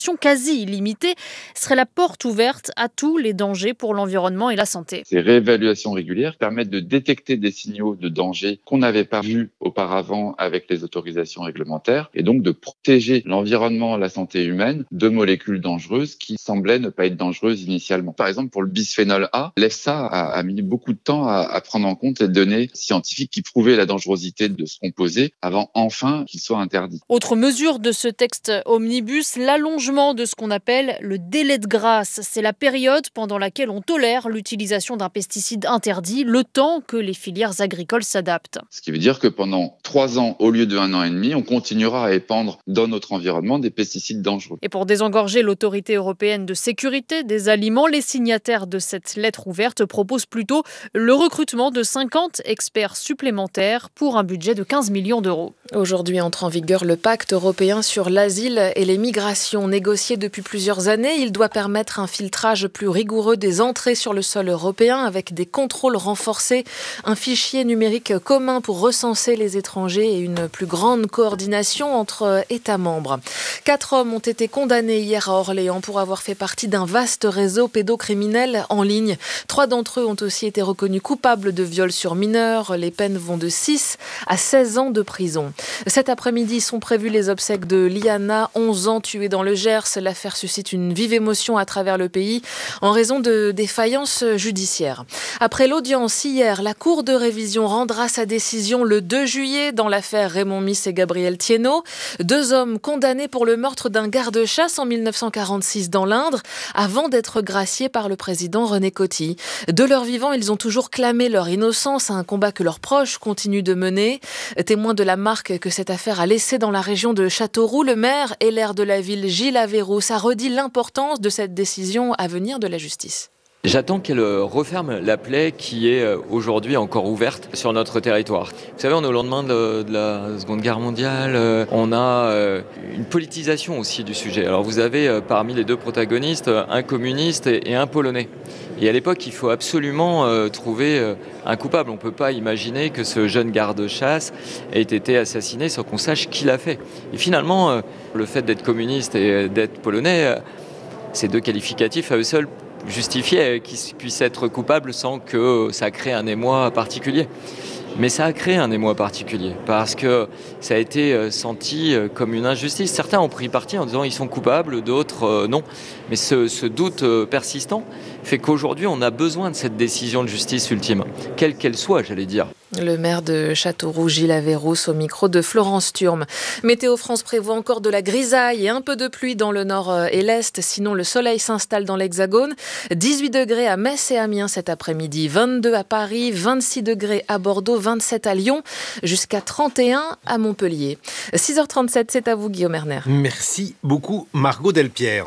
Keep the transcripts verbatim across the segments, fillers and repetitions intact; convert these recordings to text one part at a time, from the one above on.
quasi illimitée serait la porte ouverte à tous les dangers pour l'environnement et la santé. Ces réévaluations régulières permettent de détecter des signaux de danger qu'on n'avait pas vus auparavant avec les autorisations réglementaires et donc de protéger l'environnement, la santé humaine de molécules dangereuses qui semblaient ne pas être dangereuses initialement. Par exemple, pour le bisphénol A, l'E F S A a, a mis beaucoup de temps à, à prendre en compte les données scientifiques qui prouvaient la dangerosité de ce composé avant enfin qu'il soit interdit. Autre mesure de ce texte omnibus, l'allongement de ce qu'on appelle le délai de grâce. C'est la période pendant laquelle on tolère l'utilisation d'un pesticide interdit, le temps que les filières agricoles s'adaptent. Ce qui veut dire que pendant trois ans, au lieu de un an et demi, on continuera à épandre dans notre environnement des pesticides dangereux. Et pour désengorger l'autorité européenne de sécurité des aliments, les signataires de cette lettre ouverte proposent plutôt le recrutement de cinquante experts supplémentaires pour un budget de quinze millions d'euros. Aujourd'hui entre en vigueur le pacte européen sur l'asile et les migrations. Négocié depuis plusieurs années, il doit permettre un filtrage plus rigoureux des entrées sur le sol européen avec des contrôles renforcés, un fichier numérique commun pour recenser les étrangers et une plus grande coordination entre États membres. Quatre hommes ont été condamnés hier à Orléans pour avoir fait partie d'un vaste réseau pédocriminel en ligne. Trois d'entre eux ont aussi été reconnus coupables de viol sur mineurs. Les peines vont de six à seize ans de prison. Cet après-midi sont prévues les obsèques de Liana, onze ans, tuée dans le Gers. L'affaire suscite une vive émotion à travers le pays en raison de défaillances judiciaires. Après l'audience hier, la Cour de révision rendra sa décision le deux juillet dans l'affaire Raymond Miss et Gabriel Thiénot. Deux hommes condamnés pour le meurtre d'un garde-chasse en mille neuf cent quarante-six dans l'Indre avant d'être graciés par le président René Coty. De leur vivant, ils ont toujours clamé leur innocence, un combat que leurs proches continuent de mener. Témoin de la marque que cette affaire a laissée dans la région de Châteauroux, le maire et l'aire de la ville Gilles Averroux, ça redit l'importance de cette décision à venir de la justice. J'attends qu'elle referme la plaie qui est aujourd'hui encore ouverte sur notre territoire. Vous savez, on est au lendemain de la Seconde Guerre mondiale, on a une politisation aussi du sujet. Alors vous avez parmi les deux protagonistes un communiste et un Polonais. Et à l'époque, il faut absolument trouver un coupable. On ne peut pas imaginer que ce jeune garde-chasse ait été assassiné sans qu'on sache qui l'a fait. Et finalement, le fait d'être communiste et d'être polonais, ces deux qualificatifs à eux seuls justifier qu'ils puissent être coupables sans que ça crée un émoi particulier. Mais ça a créé un émoi particulier parce que ça a été senti comme une injustice. Certains ont pris parti en disant ils sont coupables, d'autres non. Mais ce, ce doute persistant fait qu'aujourd'hui on a besoin de cette décision de justice ultime, quelle qu'elle soit, j'allais dire. Le maire de Châteauroux, Gilles Averroux, au micro de Florence Thurme. Météo France prévoit encore de la grisaille et un peu de pluie dans le nord et l'est. Sinon, le soleil s'installe dans l'Hexagone. dix-huit degrés à Metz et Amiens cet après-midi. vingt-deux à Paris, vingt-six degrés à Bordeaux, vingt-sept à Lyon, jusqu'à trente et un à Montpellier. six heures trente-sept, c'est à vous, Guillaume Erner. Merci beaucoup, Margot Delpierre.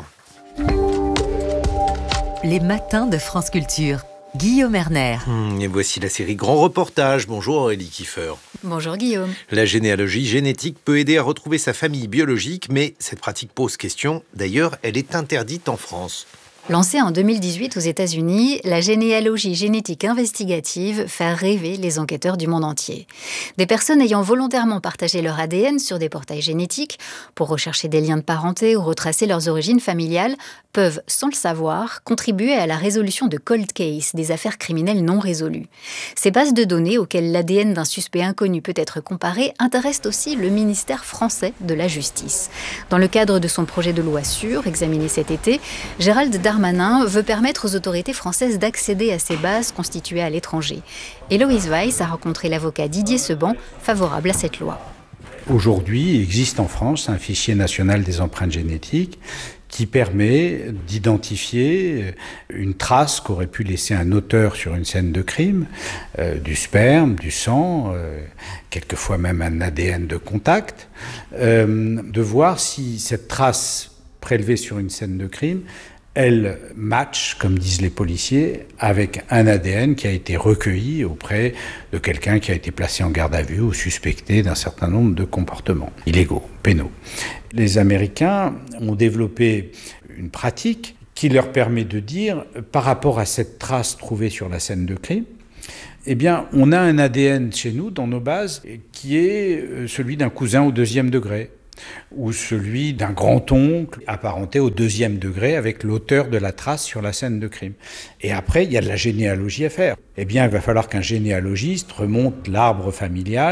Les matins de France Culture. Guillaume Erner. Hum, et voici la série Grand Reportage. Bonjour Aurélie Kiefer. Bonjour Guillaume. La généalogie génétique peut aider à retrouver sa famille biologique, mais cette pratique pose question. D'ailleurs, elle est interdite en France. Lancée en deux mille dix-huit aux États-Unis, la généalogie génétique investigative fait rêver les enquêteurs du monde entier. Des personnes ayant volontairement partagé leur A D N sur des portails génétiques pour rechercher des liens de parenté ou retracer leurs origines familiales peuvent, sans le savoir, contribuer à la résolution de cold case, des affaires criminelles non résolues. Ces bases de données auxquelles l'A D N d'un suspect inconnu peut être comparé intéressent aussi le ministère français de la Justice. Dans le cadre de son projet de loi sûre, examiné cet été, Gérald Darmanin Darmanin veut permettre aux autorités françaises d'accéder à ces bases constituées à l'étranger. Héloïse Weiss a rencontré l'avocat Didier Seban, favorable à cette loi. Aujourd'hui, il existe en France un fichier national des empreintes génétiques qui permet d'identifier une trace qu'aurait pu laisser un auteur sur une scène de crime, euh, du sperme, du sang, euh, quelquefois même un A D N de contact, euh, de voir si cette trace prélevée sur une scène de crime elle match, comme disent les policiers, avec un A D N qui a été recueilli auprès de quelqu'un qui a été placé en garde à vue ou suspecté d'un certain nombre de comportements illégaux, pénaux. Les Américains ont développé une pratique qui leur permet de dire, par rapport à cette trace trouvée sur la scène de crime, eh bien, on a un A D N chez nous, dans nos bases, qui est celui d'un cousin au deuxième degré. ou celui d'un grand-oncle apparenté au deuxième degré avec l'auteur de la trace sur la scène de crime. Et après, il y a de la généalogie à faire. Eh bien, il va falloir qu'un généalogiste remonte l'arbre familial